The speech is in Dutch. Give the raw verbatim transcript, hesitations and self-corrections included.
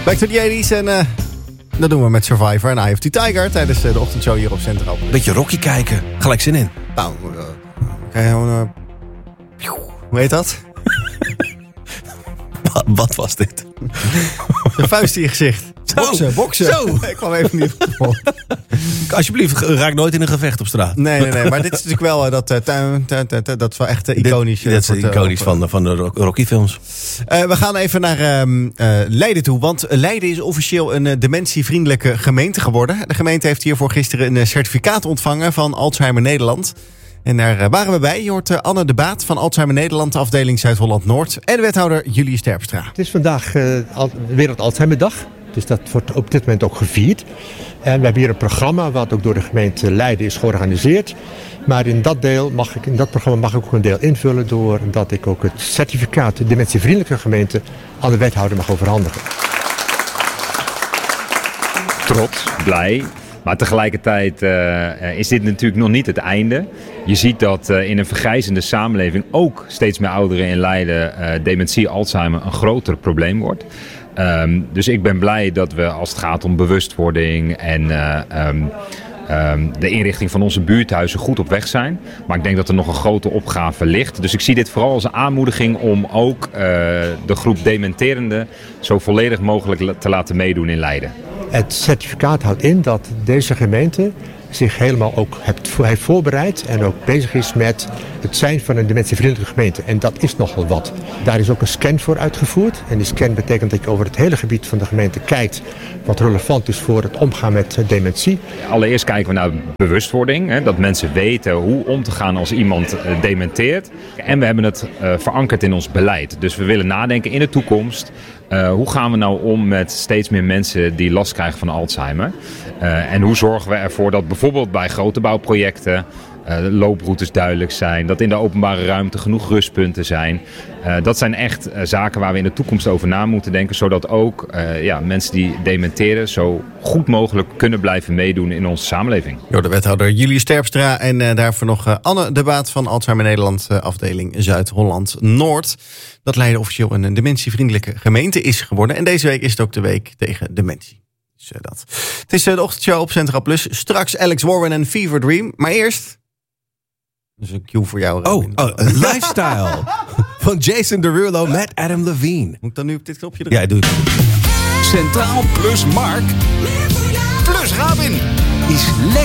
Back to the eighties en uh, dat doen we met Survivor en Eye of the Tiger tijdens uh, de ochtendshow hier op Centraal. Beetje Rocky kijken. Gelijk zin in. Nou, uh, okay, gewoon, uh, hoe heet dat? Wat, wat was dit? Een vuist in je gezicht. Zo, boksen, boksen. Zo. Ik kwam even niet op. Alsjeblieft, raak nooit in een gevecht op straat. Nee, nee, nee. Maar dit is natuurlijk wel uh, dat, uh, tuin, tuin, tuin, tuin, dat is wel echt uh, iconisch. Dit, dat is iconisch uh, van, de, van de Rocky films. Uh, we gaan even naar um, uh, Leiden toe. Want Leiden is officieel een uh, dementievriendelijke gemeente geworden. De gemeente heeft hiervoor gisteren een uh, certificaat ontvangen van Alzheimer Nederland. En daar uh, waren we bij. Je hoort uh, Anne de Baat van Alzheimer Nederland, de afdeling Zuid-Holland-Noord. En de wethouder Julie Sterpstra. Het is vandaag uh, Wereld Alzheimerdag. Dus dat wordt op dit moment ook gevierd. En we hebben hier een programma wat ook door de gemeente Leiden is georganiseerd. Maar in dat, deel mag ik, in dat programma mag ik ook een deel invullen doordat ik ook het certificaat de dementievriendelijke gemeente aan de wethouder mag overhandigen. Trots, blij. Maar tegelijkertijd uh, is dit natuurlijk nog niet het einde. Je ziet dat uh, in een vergrijzende samenleving ook steeds meer ouderen in Leiden uh, dementie, Alzheimer een groter probleem wordt. Um, dus ik ben blij dat we als het gaat om bewustwording en uh, um, um, de inrichting van onze buurthuizen goed op weg zijn. Maar ik denk dat er nog een grote opgave ligt. Dus ik zie dit vooral als een aanmoediging om ook uh, de groep dementerenden zo volledig mogelijk te laten meedoen in Leiden. Het certificaat houdt in dat deze gemeente zich helemaal ook heeft voorbereid en ook bezig is met het zijn van een dementievriendelijke gemeente. En dat is nogal wat. Daar is ook een scan voor uitgevoerd. En die scan betekent dat je over het hele gebied van de gemeente kijkt wat relevant is voor het omgaan met dementie. Allereerst kijken we naar bewustwording. Hè, dat mensen weten hoe om te gaan als iemand uh, dementeert. En we hebben het uh, verankerd in ons beleid. Dus we willen nadenken in de toekomst. Uh, hoe gaan we nou om met steeds meer mensen die last krijgen van Alzheimer? Uh, en hoe zorgen we ervoor dat bijvoorbeeld bij grote bouwprojecten uh, looproutes duidelijk zijn, dat in de openbare ruimte genoeg rustpunten zijn. Uh, dat zijn echt uh, zaken waar we in de toekomst over na moeten denken, zodat ook uh, ja, mensen die dementeren zo goed mogelijk kunnen blijven meedoen in onze samenleving. Jo, de wethouder Julie Sterpstra en uh, daarvoor nog uh, Anne de Baat van Alzheimer Nederland, uh, afdeling Zuid-Holland-Noord. Dat Leiden officieel een dementievriendelijke gemeente is geworden. En deze week is het ook de week tegen dementie. Dus, uh, dat. Het is uh, de ochtendshow op Centraal Plus. Straks Alex Warren en Fever Dream. Maar eerst... Dat is een cue voor jou. Oh, oh Lifestyle. Van Jason Derulo met Adam Levine. Moet ik dan nu op dit knopje drukken? Ja, doe het. Centraal Plus Mark. Plus Rabin. Is lekker.